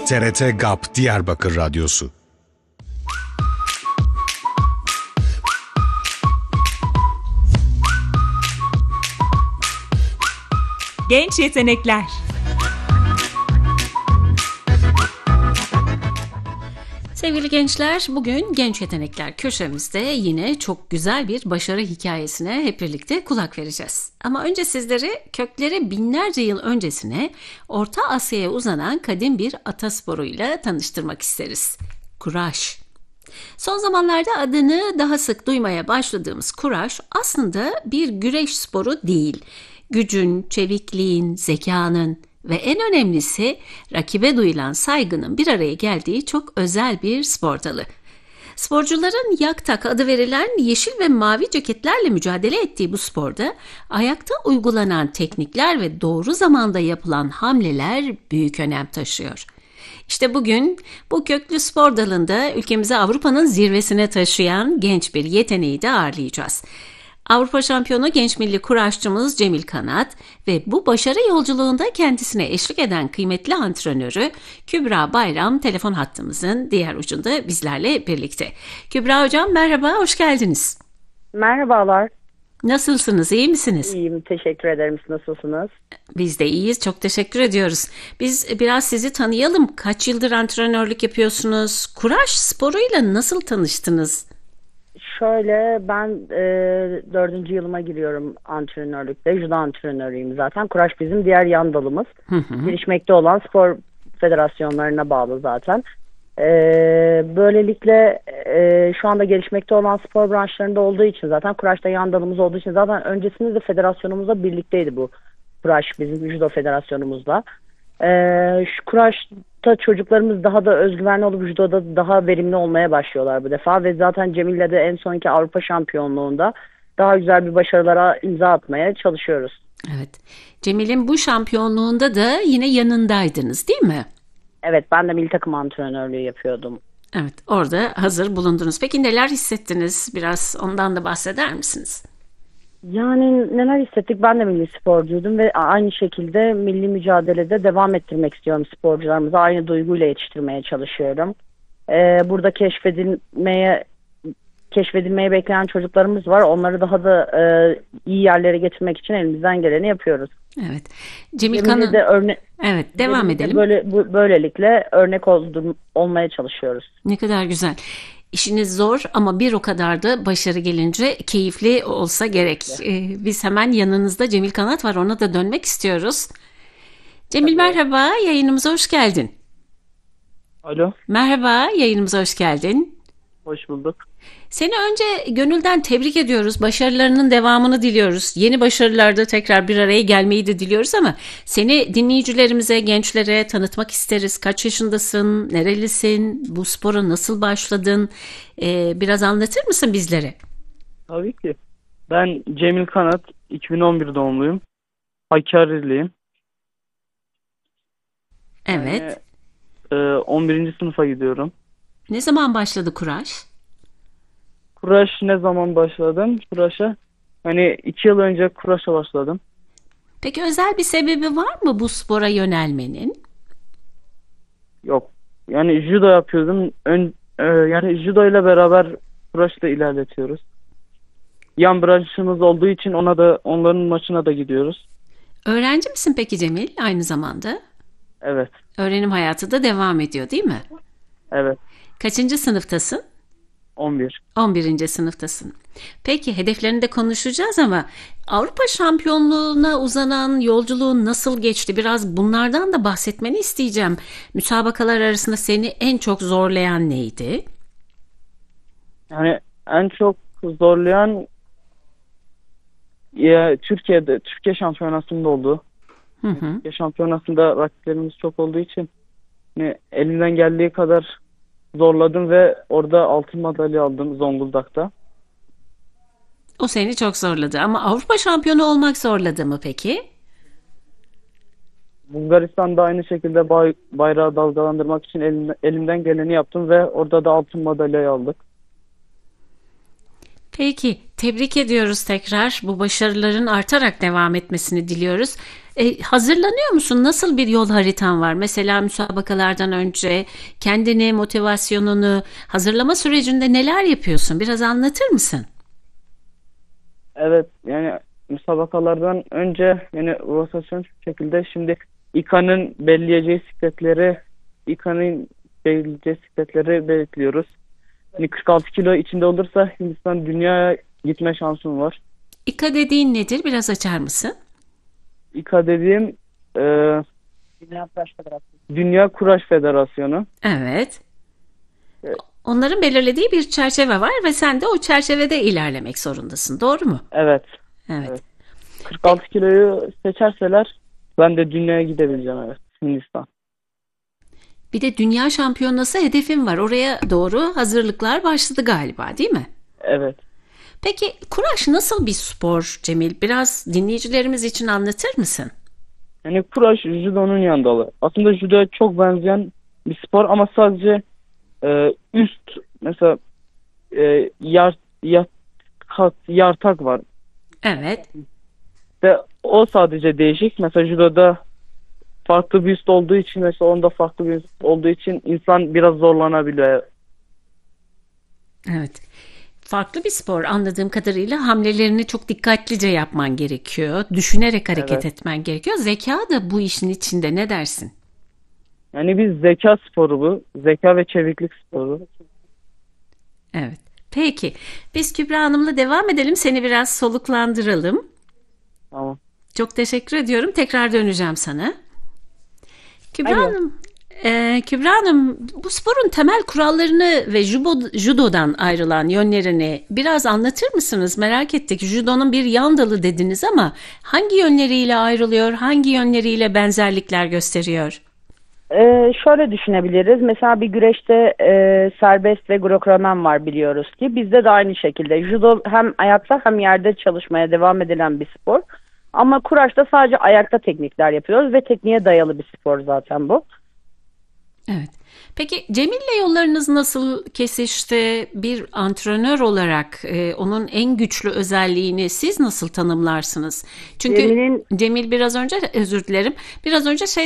TRT GAP Diyarbakır Radyosu. Genç Yetenekler. Sevgili gençler, bugün Genç Yetenekler köşemizde yine çok güzel bir başarı hikayesine hep birlikte kulak vereceğiz. Ama önce sizleri kökleri binlerce yıl öncesine Orta Asya'ya uzanan kadim bir atasporuyla tanıştırmak isteriz. Kuraş. Son zamanlarda adını daha sık duymaya başladığımız kuraş aslında bir güreş sporu değil. Gücün, çevikliğin, zekanın ve en önemlisi rakibe duyulan saygının bir araya geldiği çok özel bir spor dalı. Sporcuların yaktak adı verilen yeşil ve mavi ceketlerle mücadele ettiği bu sporda ayakta uygulanan teknikler ve doğru zamanda yapılan hamleler büyük önem taşıyor. İşte bugün bu köklü spor dalında ülkemizi Avrupa'nın zirvesine taşıyan genç bir yeteneği de ağırlayacağız. Avrupa şampiyonu genç milli kuraşçımız Cemil Kanat ve bu başarı yolculuğunda kendisine eşlik eden kıymetli antrenörü Kübra Bayram telefon hattımızın diğer ucunda bizlerle birlikte. Kübra hocam merhaba, hoş geldiniz. Merhabalar. Nasılsınız, iyi misiniz? İyiyim, teşekkür ederim. Siz nasılsınız? Biz de iyiyiz, çok teşekkür ediyoruz. Biz biraz sizi tanıyalım. Kaç yıldır antrenörlük yapıyorsunuz? Kuraş sporuyla nasıl tanıştınız? Şöyle, ben 4. yılıma giriyorum antrenörlükte. Judo antrenörüyüm zaten. Kuraş bizim diğer yan dalımız. Gelişmekte olan spor federasyonlarına bağlı zaten. Böylelikle şu anda gelişmekte olan spor branşlarında olduğu için zaten Kuraş'ta yan dalımız olduğu için zaten öncesinde de federasyonumuzla birlikteydi bu Kuraş bizim judo federasyonumuzla. Şu Kuraş'ta çocuklarımız daha da özgüvenli olup judoda daha verimli olmaya başlıyorlar bu defa ve zaten Cemil'le de en sonki Avrupa şampiyonluğunda daha güzel bir başarılara imza atmaya çalışıyoruz. Evet. Cemil'in bu şampiyonluğunda da yine yanındaydınız değil mi? Evet, ben de milli takım antrenörlüğü yapıyordum. Evet, orada hazır bulundunuz. Peki neler hissettiniz? Biraz ondan da bahseder misiniz? Yani neler hissettik? Ben de milli sporcuydum ve aynı şekilde milli mücadelede devam ettirmek istiyorum sporcularımızı. Aynı duyguyla yetiştirmeye çalışıyorum. Burada keşfedilmeye bekleyen çocuklarımız var. Onları daha da iyi yerlere getirmek için elimizden geleni yapıyoruz. Evet. Cemil Kanat. Evet, devam edelim. Böylelikle örnek olmaya çalışıyoruz. Ne kadar güzel. İşiniz zor ama bir o kadar da başarı gelince keyifli olsa gerek. Biz hemen yanınızda Cemil Kanat var, ona da dönmek istiyoruz. Cemil merhaba, yayınımıza hoş geldin. Alo. Merhaba, yayınımıza hoş geldin. Hoş bulduk. Seni önce gönülden tebrik ediyoruz. Başarılarının devamını diliyoruz. Yeni başarılarda tekrar bir araya gelmeyi de diliyoruz ama seni dinleyicilerimize, gençlere tanıtmak isteriz. Kaç yaşındasın? Nerelisin? Bu spora nasıl başladın? Biraz anlatır mısın bizlere? Tabii ki. Ben Cemil Kanat, 2011 doğumluyum. Hakkari'liyim. Evet. Yani, 11. sınıfa gidiyorum. Ne zaman başladı kuraş? Kuraş ne zaman başladım? Kuraş'a 2 yıl önce kuraşa başladım. Peki özel bir sebebi var mı bu spora yönelmenin? Yok. Yani judo yapıyordum. Yani judo ile beraber kuraşı da ilerletiyoruz. Yan branşımız olduğu için onların maçına da gidiyoruz. Öğrenci misin peki Cemil aynı zamanda? Evet. Öğrenim hayatı da devam ediyor değil mi? Evet. Kaçıncı sınıftasın? 11. 11. sınıftasın. Peki hedeflerini de konuşacağız ama Avrupa şampiyonluğuna uzanan yolculuğun nasıl geçti? Biraz bunlardan da bahsetmeni isteyeceğim. Müsabakalar arasında seni en çok zorlayan neydi? Yani en çok zorlayan Türkiye şampiyonasında oldu. Türkiye şampiyonasında rakiplerimiz çok olduğu için elimden geldiği kadar zorladım ve orada altın madalya aldım Zonguldak'ta. O seni çok zorladı ama Avrupa şampiyonu olmak zorladı mı peki? Bulgaristan'da aynı şekilde bayrağı dalgalandırmak için elimden geleni yaptım ve orada da altın madalyayı aldık. Peki, tebrik ediyoruz tekrar. Bu başarıların artarak devam etmesini diliyoruz. Hazırlanıyor musun? Nasıl bir yol haritan var? Mesela müsabakalardan önce kendini, motivasyonunu hazırlama sürecinde neler yapıyorsun? Biraz anlatır mısın? Evet, yani müsabakalardan önce yani rotasyon şu şekilde. Şimdi İKA'nın belirleyeceği sikletleri bekliyoruz. Yani 46 kilo içinde olursa Hindistan dünyaya gitme şansım var. İKA dediğin nedir? Biraz açar mısın? İKA dediğim e, Dünya Kuraş Federasyonu. Dünya Kuraş Federasyonu. Evet. Evet. Onların belirlediği bir çerçeve var ve sen de o çerçevede ilerlemek zorundasın. Doğru mu? Evet. Evet. Evet. 46 kiloyu seçerseler ben de dünyaya gidebileceğim, evet. Hindistan. Bir de dünya şampiyonası hedefin var. Oraya doğru hazırlıklar başladı galiba, değil mi? Evet. Peki kuraş nasıl bir spor Cemil? Biraz dinleyicilerimiz için anlatır mısın? Yani kuraş judonun yan dalı. Aslında judoya çok benzeyen bir spor ama sadece üst mesela yartak var. Evet. Ve o sadece değişik. Mesela judoda farklı bir üst olduğu için, mesela onda farklı bir üst olduğu için insan biraz zorlanabiliyor. Evet. Farklı bir spor anladığım kadarıyla hamlelerini çok dikkatlice yapman gerekiyor. Düşünerek hareket Evet. etmen gerekiyor. Zeka da bu işin içinde, ne dersin? Yani bir zeka sporu bu. Zeka ve çeviklik sporu. Evet. Peki. Biz Kübra Hanım'la devam edelim. Seni biraz soluklandıralım. Tamam. Çok teşekkür ediyorum. Tekrar döneceğim sana. Kübra Alo. Hanım, Kübra Hanım, bu sporun temel kurallarını ve judodan ayrılan yönlerini biraz anlatır mısınız? Merak ettik. Judonun bir yan dalı dediniz ama hangi yönleriyle ayrılıyor, hangi yönleriyle benzerlikler gösteriyor? Şöyle düşünebiliriz. Mesela bir güreşte serbest ve Greco-Romen var biliyoruz ki. Bizde de aynı şekilde. Judo hem ayakta hem yerde çalışmaya devam edilen bir spor. Ama kuraşta sadece ayakta teknikler yapıyoruz ve tekniğe dayalı bir spor zaten bu. Evet. Peki Cemil'le yollarınız nasıl kesişti? Bir antrenör olarak onun en güçlü özelliğini siz nasıl tanımlarsınız? Çünkü Cemil'in Cemil biraz önce, özür dilerim, biraz önce